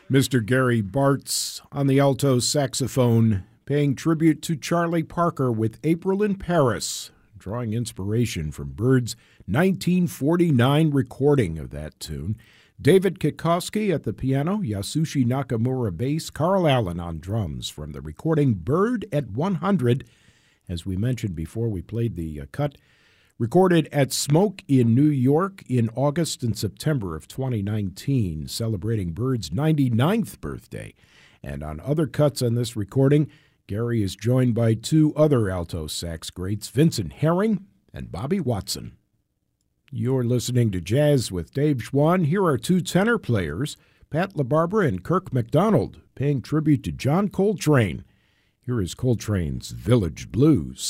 Mr. Gary Bartz on the alto saxophone, paying tribute to Charlie Parker with April in Paris, drawing inspiration from Bird's 1949 recording of that tune. David Kikoski at the piano, Yasushi Nakamura bass, Carl Allen on drums from the recording Bird at 100. As we mentioned before, we played the cut. Recorded at Smoke in New York in August and September of 2019, celebrating Bird's 99th birthday. And on other cuts on this recording, Gary is joined by two other alto sax greats, Vincent Herring and Bobby Watson. You're listening to Jazz with Dave Schwann. Here are two tenor players, Pat LaBarbera and Kirk MacDonald, paying tribute to John Coltrane. Here is Coltrane's Village Blues.